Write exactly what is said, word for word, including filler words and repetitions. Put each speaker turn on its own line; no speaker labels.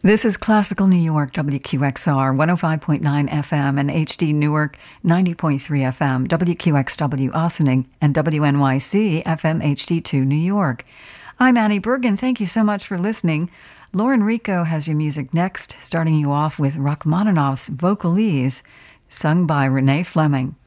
This is Classical New York, W Q X R, one oh five point nine F M, and H D Newark, ninety point three F M, W Q X W Ossining, and W N Y C F M H D two New York. I'm Annie Bergen. Thank you so much for listening. Lauren Rico has your music next, starting you off with Rachmaninoff's Vocalese, sung by Renee Fleming.